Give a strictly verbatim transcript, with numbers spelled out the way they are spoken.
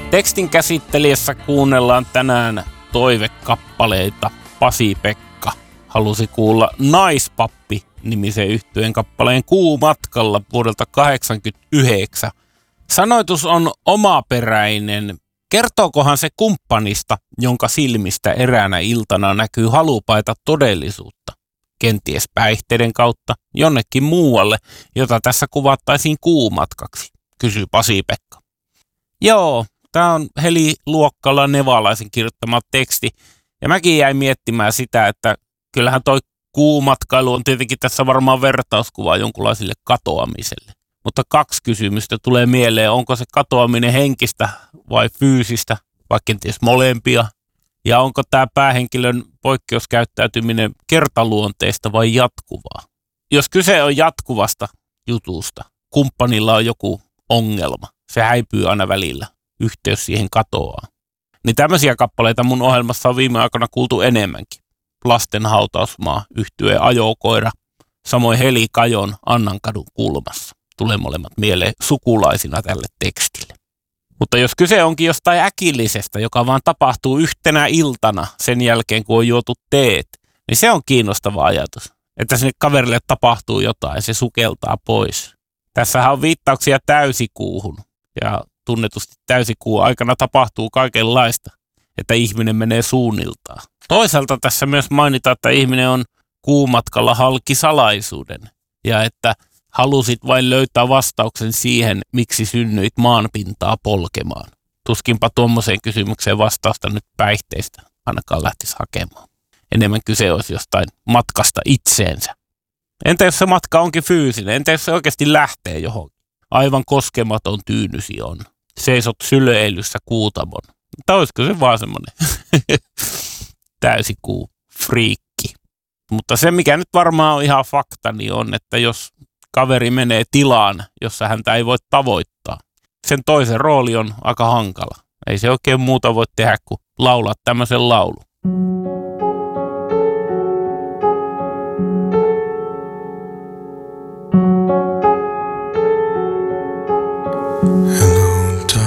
Tekstin käsittelijässä kuunnellaan tänään toivekappaleita. Pasi-Pekka halusi kuulla Naispappi-nimisen yhtyeen kappaleen Kuumatkalla vuodelta kahdeksankymmentäyhdeksän. Sanoitus on omaperäinen. Kertookohan se kumppanista, jonka silmistä eräänä iltana näkyy halupaita todellisuutta? Kenties päihteiden kautta jonnekin muualle, jota tässä kuvattaisiin kuumatkaksi, kysyy Pasi-Pekka. Joo, tämä on Heli Luokkala Nevalaisen kirjoittama teksti. Ja mäkin jäin miettimään sitä, että kyllähän toi kuumatkailu on tietenkin tässä varmaan vertauskuva jonkunlaiselle katoamiselle. Mutta kaksi kysymystä tulee mieleen. Onko se katoaminen henkistä vai fyysistä, vai kenties molempia? Ja onko tämä päähenkilön poikkeuskäyttäytyminen kertaluonteista vai jatkuvaa? Jos kyse on jatkuvasta jutusta, kumppanilla on joku ongelma, se häipyy aina välillä, yhteys siihen katoaa. Niin tämmöisiä kappaleita mun ohjelmassa on viime aikoina kuultu enemmänkin. Lasten hautausmaa, yhtyeen Ajokoira, samoin Heli Kajon Annankadun kulmassa. Tulee molemmat mieleen sukulaisina tälle tekstille. Mutta jos kyse onkin jostain äkillisestä, joka vaan tapahtuu yhtenä iltana sen jälkeen, kun on juotu teet, niin se on kiinnostava ajatus. Että sinne kaverille tapahtuu jotain ja se sukeltaa pois. Tässähän on viittauksia täysikuuhun ja tunnetusti täysikuun aikana tapahtuu kaikenlaista, että ihminen menee suunniltaan. Toisaalta tässä myös mainitaan, että ihminen on kuumatkalla halki salaisuuden ja että halusit vain löytää vastauksen siihen, miksi synnyit maanpintaa polkemaan. Tuskinpa tuommoiseen kysymykseen vastausta nyt päihteistä ainakaan lähtisi hakemaan. Enemmän kyse olisi jostain matkasta itseensä. Entä jos se matka onkin fyysinen? Entä jos se oikeasti lähtee johonkin? Aivan koskematon tyynysi on. Seisot syleilyssä kuutamon. Tai olisiko se vaan semmoinen täysikuu friikki. Mutta se, mikä nyt varmaan on ihan fakta, niin on, että jos kaveri menee tilaan, jossa häntä ei voi tavoittaa, sen toisen rooli on aika hankala. Ei se oikein muuta voi tehdä kuin laulaa tämmöisen laulun.